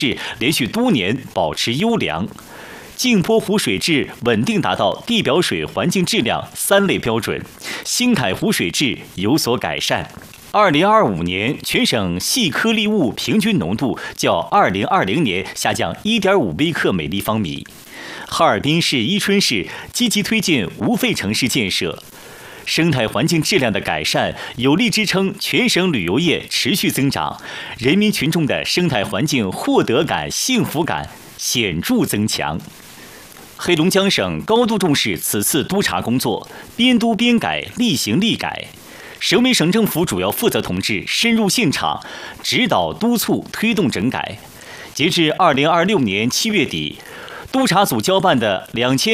连续多年保持优良。镜泊湖水质稳定达到地表水环境质量3类标准，兴凯湖水质有所改善。2025年全省细颗粒物平均浓度较2020年下降1.5微克每立方米。哈尔滨市、伊春市积极推进无废城市建设，生态环境质量的改善有力支撑全省旅游业持续增长，人民群众的生态环境获得感、幸福感显著增强。黑龙江省高度重视此次督查工作，边督边改，立行立改。省委省政府主要负责同志深入现场，指导督促推动整改。截至2026年7月底，督查组交办的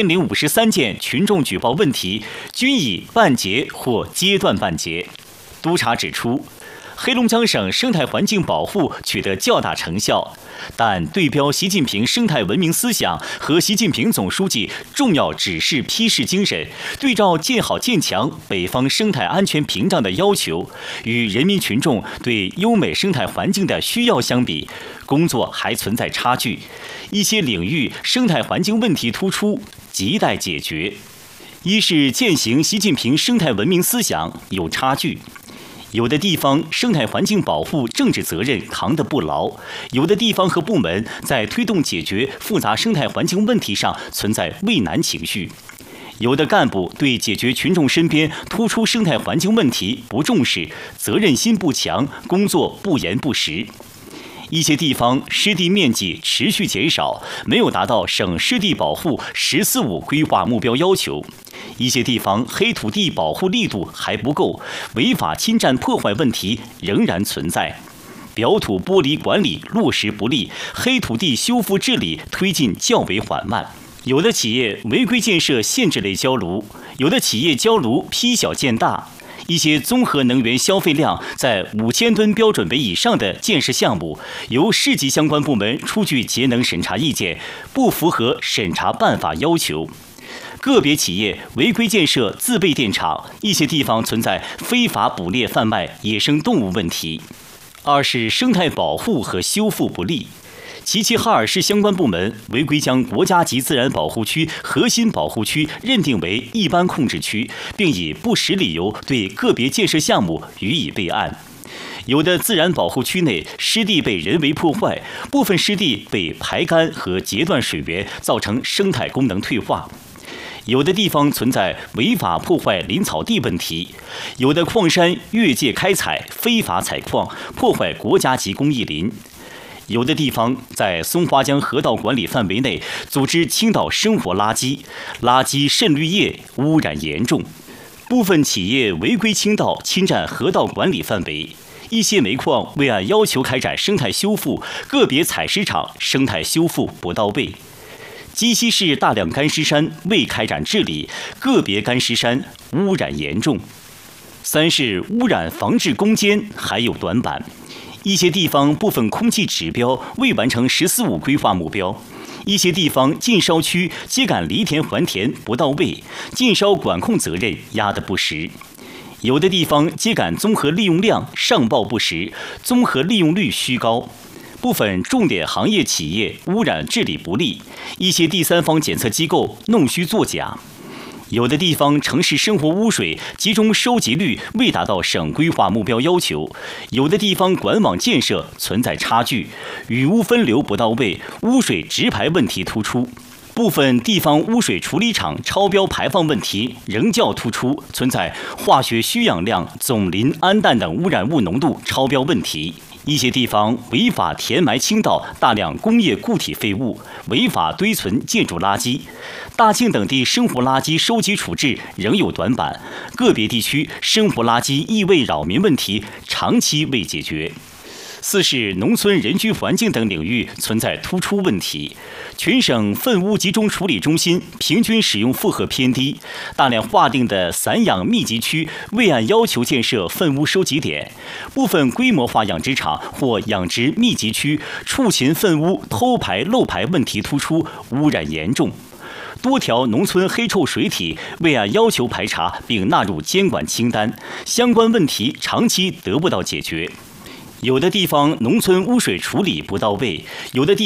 2053件群众举报问题均已办结或阶段办结。督查指出，黑龙江省生态环境保护取得较大成效，但对标习近平生态文明思想和习近平总书记重要指示批示精神，对照建好建强北方生态安全屏障的要求，与人民群众对优美生态环境的需要相比，工作还存在差距，一些领域生态环境问题突出，亟待解决。一是践行习近平生态文明思想有差距。有的地方生态环境保护政治责任扛得不牢，有的地方和部门在推动解决复杂生态环境问题上存在畏难情绪，有的干部对解决群众身边突出生态环境问题不重视，责任心不强，工作不严不实。一些地方湿地面积持续减少，没有达到省湿地保护“十四五”规划目标要求；一些地方黑土地保护力度还不够，违法侵占破坏问题仍然存在。表土剥离管理落实不力，黑土地修复治理推进较为缓慢。有的企业违规建设限制类焦炉，有的企业焦炉批小见大。一些综合能源消费量在5000吨标准为以上的建设项目，由市级相关部门出具节能审查意见，不符合审查办法要求。个别企业违规建设自备电厂，一些地方存在非法捕猎贩卖野生动物问题。二是生态保护和修复不力。齐齐哈尔市相关部门违规将国家级自然保护区核心保护区认定为一般控制区，并以不实理由对个别建设项目予以备案。有的自然保护区内湿地被人为破坏，部分湿地被排干和截断水源，造成生态功能退化。有的地方存在违法破坏林草地问题，有的矿山越界开采、非法采矿，破坏国家级公益林。有的地方在松花江河道管理范围内组织倾倒生活垃圾，垃圾渗滤液污染严重。部分企业违规倾倒侵占河道管理范围，一些煤矿未按要求开展生态修复，个别采石场生态修复不到位。鸡西市大量干湿山未开展治理，个别干湿山污染严重。三是污染防治攻坚还有短板。一些地方部分空气指标未完成“十四五”规划目标，一些地方禁烧区秸秆犁田还田不到位，禁烧管控责任压得不实。有的地方秸秆综合利用量上报不实，综合利用率虚高。部分重点行业企业污染治理不力，一些第三方检测机构弄虚作假。有的地方城市生活污水集中收集率未达到省规划目标要求，有的地方管网建设存在差距，雨污分流不到位，污水直排问题突出。部分地方污水处理厂超标排放问题仍较突出，存在化学需氧量、总磷、氨氮等污染物浓度超标问题。一些地方违法填埋倾倒大量工业固体废物，违法堆存建筑垃圾。大庆等地生活垃圾收集处置仍有短板，个别地区生活垃圾异味扰民问题长期未解决。四是农村人居环境等领域存在突出问题，全省粪污集中处理中心平均使用负荷偏低，大量划定的散养密集区未按要求建设粪污收集点，部分规模化养殖场或养殖密集区畜禽粪污偷排漏排问题突出，污染严重。多条农村黑臭水体未按要求排查并纳入监管清单，相关问题长期得不到解决。有的地方农村污水处理不到位，有的地